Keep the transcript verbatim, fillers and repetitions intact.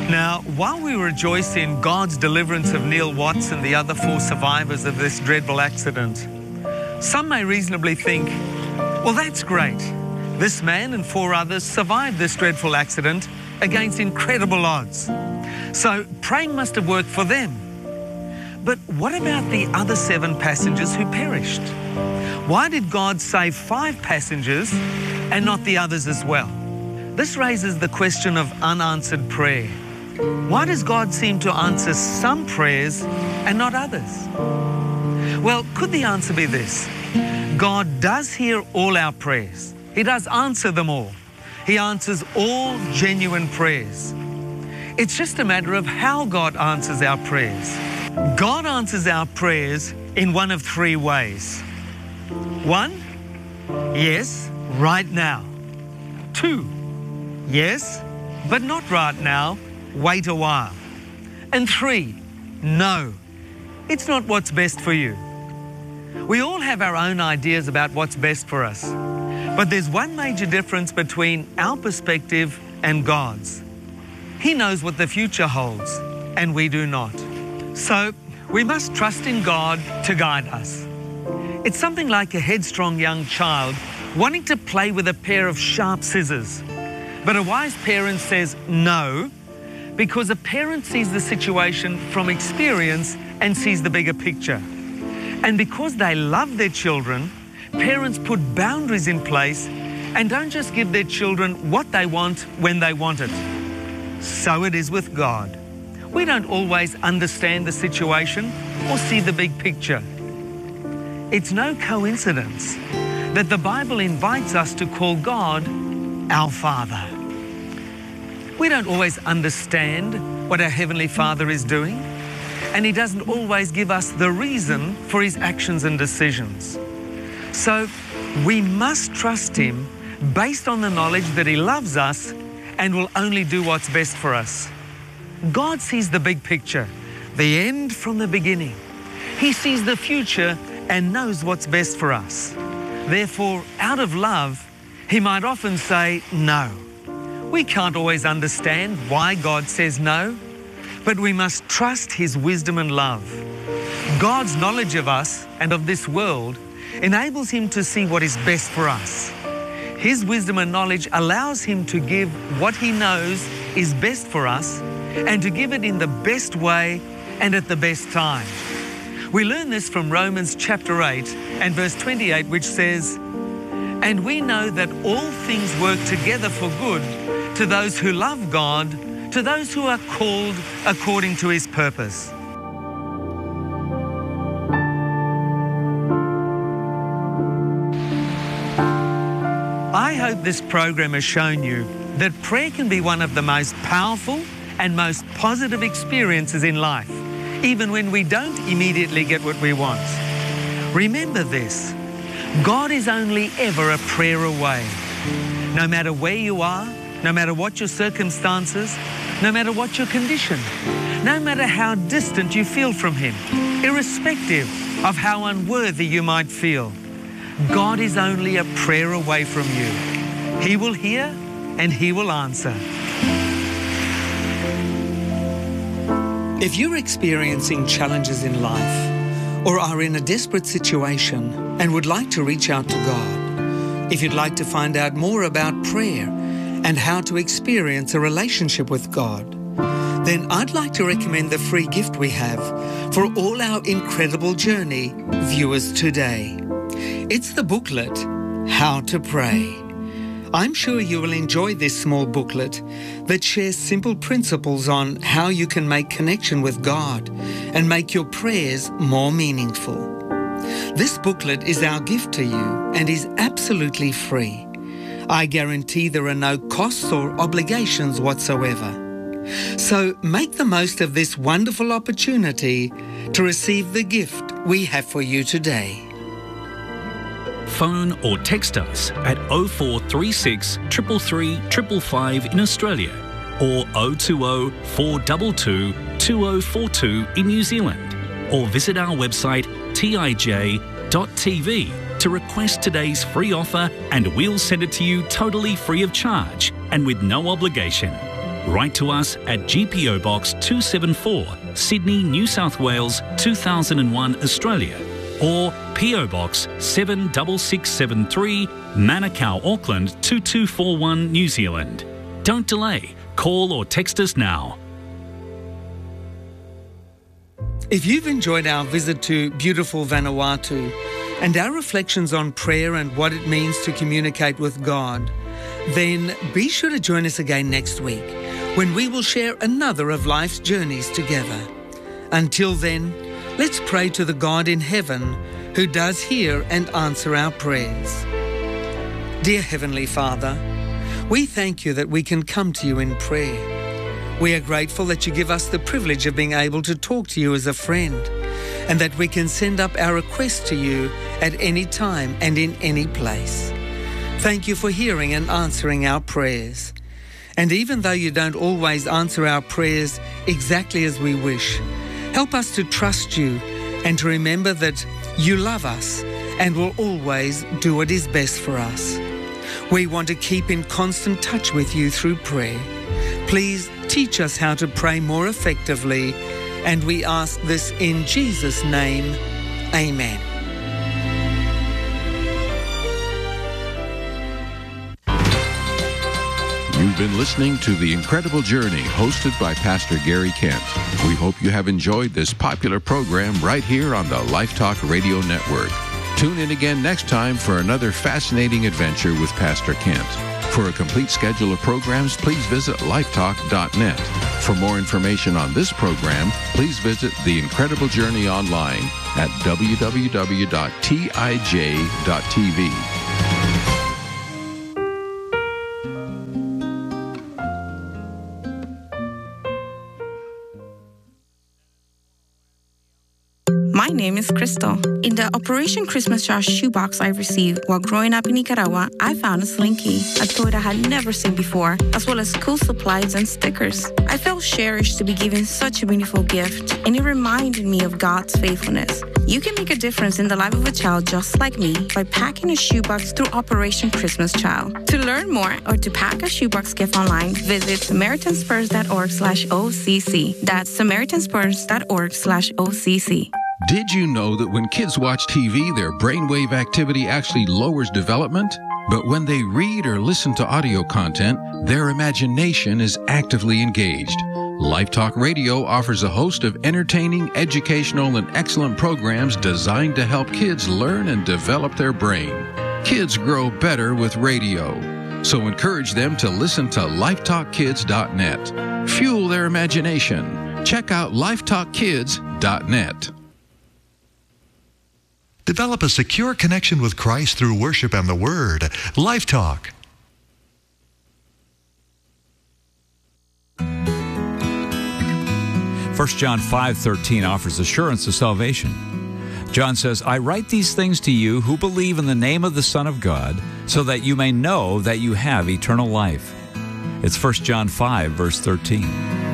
Now, while we rejoice in God's deliverance of Neil Watts and the other four survivors of this dreadful accident, some may reasonably think, well, that's great. This man and four others survived this dreadful accident against incredible odds. So praying must have worked for them. But what about the other seven passengers who perished? Why did God save five passengers and not the others as well? This raises the question of unanswered prayer. Why does God seem to answer some prayers and not others? Well, could the answer be this? God does hear all our prayers. He does answer them all. He answers all genuine prayers. It's just a matter of how God answers our prayers. God answers our prayers in one of three ways. One, yes, right now. Two, yes, but not right now. Wait a while. And three, no, it's not what's best for you. We all have our own ideas about what's best for us, but there's one major difference between our perspective and God's. He knows what the future holds, and we do not. So we must trust in God to guide us. It's something like a headstrong young child wanting to play with a pair of sharp scissors, but a wise parent says no, because a parent sees the situation from experience and sees the bigger picture. And because they love their children, parents put boundaries in place and don't just give their children what they want when they want it. So it is with God. We don't always understand the situation or see the big picture. It's no coincidence that the Bible invites us to call God our Father. We don't always understand what our Heavenly Father is doing, and He doesn't always give us the reason for His actions and decisions. So we must trust Him based on the knowledge that He loves us and will only do what's best for us. God sees the big picture, the end from the beginning. He sees the future and knows what's best for us. Therefore, out of love, He might often say no. We can't always understand why God says no, but we must trust His wisdom and love. God's knowledge of us and of this world enables Him to see what is best for us. His wisdom and knowledge allows Him to give what He knows is best for us and to give it in the best way and at the best time. We learn this from Romans chapter eight and verse twenty-eight, which says, "And we know that all things work together for good to those who love God, to those who are called according to His purpose." I hope this program has shown you that prayer can be one of the most powerful and most positive experiences in life, even when we don't immediately get what we want. Remember this, God is only ever a prayer away. No matter where you are, no matter what your circumstances, no matter what your condition, no matter how distant you feel from Him, irrespective of how unworthy you might feel, God is only a prayer away from you. He will hear and He will answer. If you're experiencing challenges in life or are in a desperate situation and would like to reach out to God, if you'd like to find out more about prayer and how to experience a relationship with God, then I'd like to recommend the free gift we have for all our Incredible Journey viewers today. It's the booklet, How to Pray. I'm sure you will enjoy this small booklet that shares simple principles on how you can make connection with God and make your prayers more meaningful. This booklet is our gift to you and is absolutely free. I guarantee there are no costs or obligations whatsoever. So make the most of this wonderful opportunity to receive the gift we have for you today. Phone or text us at oh four three six, three three three, five five five in Australia or oh two oh, four two two, two oh four two in New Zealand, or visit our website t i j dot t v to request today's free offer, and we'll send it to you totally free of charge and with no obligation. write to us at G P O Box two seventy-four, Sydney, New South Wales two thousand one, Australia, or P O Box seven six six seven three, Manukau, Auckland two two four one, New Zealand. Don't delay. Call or text us now. If you've enjoyed our visit to beautiful Vanuatu and our reflections on prayer and what it means to communicate with God, then be sure to join us again next week when we will share another of life's journeys together. Until then, let's pray to the God in heaven who does hear and answer our prayers. Dear Heavenly Father, we thank you that we can come to you in prayer. We are grateful that you give us the privilege of being able to talk to you as a friend, and that we can send up our requests to you at any time and in any place. Thank you for hearing and answering our prayers. And even though you don't always answer our prayers exactly as we wish, help us to trust you and to remember that you love us and will always do what is best for us. We want to keep in constant touch with you through prayer. Please teach us how to pray more effectively, and we ask this in Jesus' name. Amen. You've been listening to The Incredible Journey, hosted by Pastor Gary Kent. We hope you have enjoyed this popular program right here on the LifeTalk Radio Network. Tune in again next time for another fascinating adventure with Pastor Kent. For a complete schedule of programs, please visit lifetalk dot net. For more information on this program, please visit The Incredible Journey online at w w w dot t i j dot t v. My name is Crystal. In the Operation Christmas Jar shoebox I received while growing up in Nicaragua, I found a slinky, a toy I had never seen before, as well as cool supplies and stickers. I felt cherished to be given such a meaningful gift, and it reminded me of God's faithfulness. You can make a difference in the life of a child just like me by packing a shoebox through Operation Christmas Child. To learn more or to pack a shoebox gift online, visit samaritanspurs dot org slash O C C. That's samaritanspurs dot org slash O C C. Did you know that when kids watch T V, their brainwave activity actually lowers development? But when they read or listen to audio content, their imagination is actively engaged. LifeTalk Radio offers a host of entertaining, educational, and excellent programs designed to help kids learn and develop their brain. Kids grow better with radio. So encourage them to listen to lifetalk kids dot net. Fuel their imagination. Check out lifetalk kids dot net. Develop a secure connection with Christ through worship and the Word. LifeTalk. First John five thirteen offers assurance of salvation. John says, I write these things to you who believe in the name of the Son of God, so that you may know that you have eternal life. It's First John five, verse thirteen.